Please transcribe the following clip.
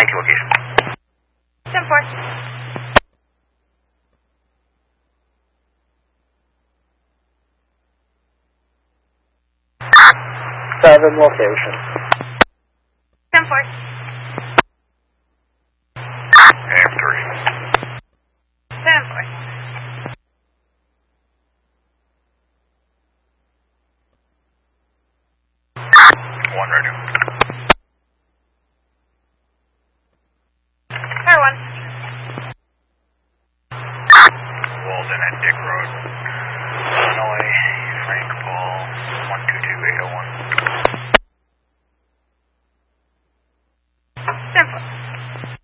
to location. 10-4. 7 location. 10-4. And 3. 7-4. 1 ready. Car 1. Walden at Dick Road.